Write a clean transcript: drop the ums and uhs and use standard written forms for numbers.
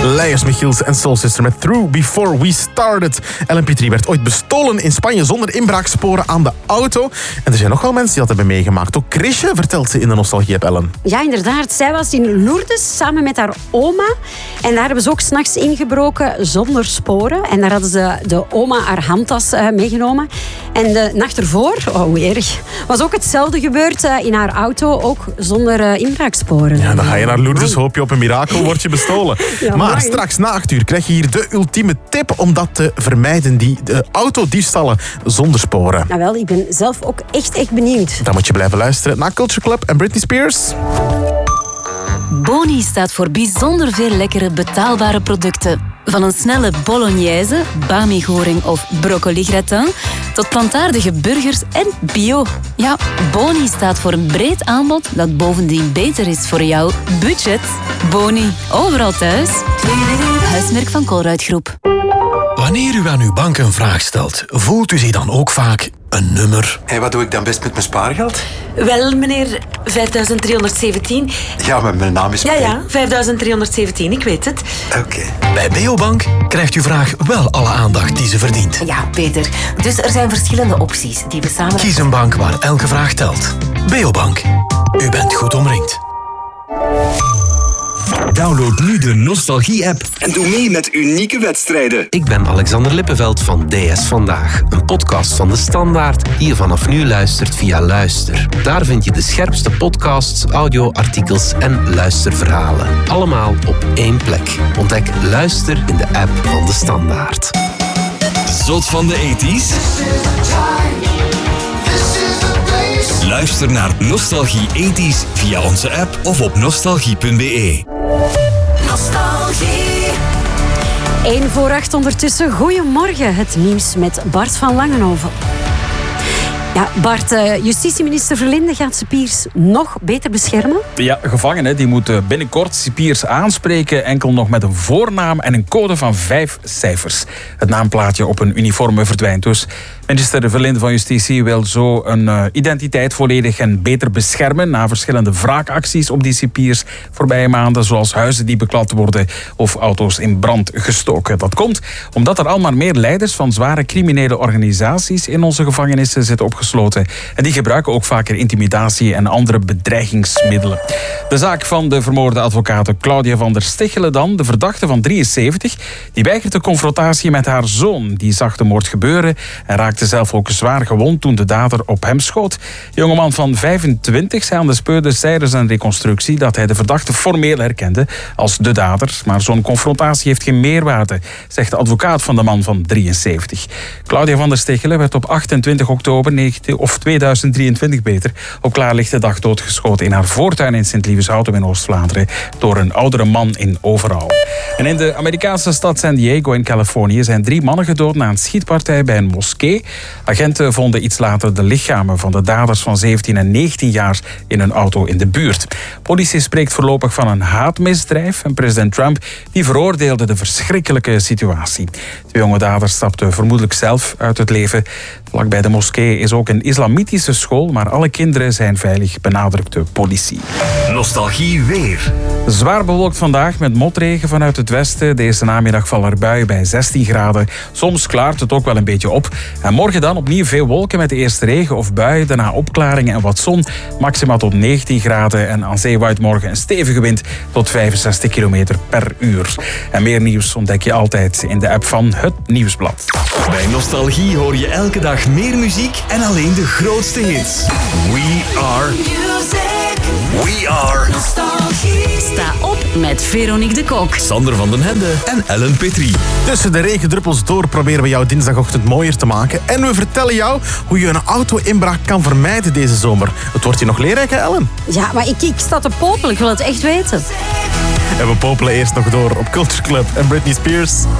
Leiers Michiels en Soul Sister met Through Before We Started. Ellen Petrie werd ooit bestolen in Spanje zonder inbraaksporen aan de auto. En er zijn nog wel mensen die dat hebben meegemaakt. Ook Chrisje vertelt ze in de Nostalgie-app, Ellen. Ja, inderdaad. Zij was in Lourdes samen met haar oma. En daar hebben ze ook 's nachts ingebroken zonder sporen. En daar hadden ze de oma haar handtas meegenomen. En de nacht ervoor, hoe erg, was ook hetzelfde gebeurd in haar auto. Ook zonder inbraaksporen. Ja, dan ga je naar Lourdes, hoop je op een mirakel, word je bestolen. Ja, maar mooi. straks na 8 uur krijg je hier de ultieme tip om dat te vermijden. De autodiefstallen zonder sporen. Nou wel, ik ben zelf ook echt benieuwd. Dan moet je blijven luisteren naar Culture Club en Britney Spears. Boni staat voor bijzonder veel lekkere betaalbare producten. Van een snelle bolognese, bami-goring of broccoli-gratin, tot plantaardige burgers en bio. Ja, Boni staat voor een breed aanbod dat bovendien beter is voor jouw budget. Boni, overal thuis. Huismerk van Colruyt Groep. Wanneer u aan uw bank een vraag stelt, voelt u zich dan ook vaak een nummer? En wat doe ik dan best met mijn spaargeld? Wel, meneer, 5317. Ja, maar mijn naam is... Ja, 5317, ik weet het. Oké. Bij Beobank krijgt uw vraag wel alle aandacht die ze verdient. Ja, Peter. Dus er zijn verschillende opties die we samen... Kies een bank waar elke vraag telt. Beobank. U bent goed omringd. Download nu de Nostalgie-app en doe mee met unieke wedstrijden. Ik ben Alexander Lippenveld van DS Vandaag, een podcast van De Standaard die je vanaf nu luistert via Luister. Daar vind je de scherpste podcasts, audioartikels en luisterverhalen. Allemaal op één plek. Ontdek Luister in de app van De Standaard. Zot van de 80's? Luister naar Nostalgie 80's via onze app of op nostalgie.be. Nostalgie. 7:45 ondertussen. Goedemorgen. Het nieuws met Bart van Langenhoven. Ja, Bart, justitieminister Verlinde gaat cipiers nog beter beschermen? Ja, gevangenen die moeten binnenkort cipiers aanspreken enkel nog met een voornaam en een code van 5 cijfers. Het naamplaatje op een uniforme verdwijnt dus. Minister Verlinde van Justitie wil zo een identiteit volledig en beter beschermen na verschillende wraakacties op die cipiers voorbije maanden, zoals huizen die beklad worden of auto's in brand gestoken. Dat komt omdat er al maar meer leiders van zware criminele organisaties in onze gevangenissen zitten opgesloten. En die gebruiken ook vaker intimidatie en andere bedreigingsmiddelen. De zaak van de vermoorde advocate Claudia van der Stichelen dan, de verdachte van 73, die weigert de confrontatie met haar zoon. Die zag de moord gebeuren en raakte zelf ook zwaar gewond toen de dader op hem schoot. De jongeman van 25 zei aan de speurders tijdens een reconstructie dat hij de verdachte formeel herkende als de dader. Maar zo'n confrontatie heeft geen meerwaarde, zegt de advocaat van de man van 73. Claudia van der Stichelen werd op 28 oktober 2023 op klaarlichte dag doodgeschoten in haar voortuin in Sint-Lieveshouten in Oost-Vlaanderen door een oudere man in overal. En in de Amerikaanse stad San Diego in Californië zijn 3 mannen gedood na een schietpartij bij een moskee. Agenten vonden iets later de lichamen van de daders van 17 en 19 jaar in een auto in de buurt. Politie spreekt voorlopig van een haatmisdrijf en president Trump die veroordeelde de verschrikkelijke situatie. De jonge daders stapten vermoedelijk zelf uit het leven. Vlakbij de moskee is ook een islamitische school, maar alle kinderen zijn veilig, benadrukt de politie. Nostalgie weer. Zwaar bewolkt vandaag met motregen vanuit het westen. Deze namiddag vallen er buien bij 16 graden. Soms klaart het ook wel een beetje op. En morgen dan opnieuw veel wolken met de eerste regen of buien. Daarna opklaringen en wat zon. Maxima tot 19 graden. En aan zee waait morgen een stevige wind tot 65 km per uur. En meer nieuws ontdek je altijd in de app van Het Nieuwsblad. Bij Nostalgie hoor je elke dag meer muziek en alleen de grootste hits. We are... We are... Sta op met Veronique de Kok, Sander van den Hende en Ellen Petrie. Tussen de regendruppels door proberen we jouw dinsdagochtend mooier te maken. En we vertellen jou hoe je een auto-inbraak kan vermijden deze zomer. Het wordt hier nog leerrijk, hè, Ellen? Ja, maar ik sta te popelen. Ik wil het echt weten. En we popelen eerst nog door op Culture Club en Britney Spears.